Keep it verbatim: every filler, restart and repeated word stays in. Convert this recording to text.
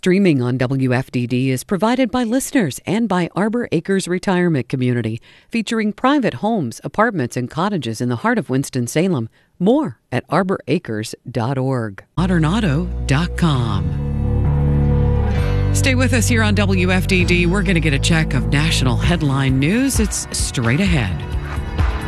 Streaming on W F D D is provided by listeners and by Arbor Acres Retirement Community, featuring private homes, apartments, and cottages in the heart of Winston-Salem. More at arbor acres dot org. modern auto dot com. Stay with us here on W F D D. We're going to get a check of national headline news. It's straight ahead.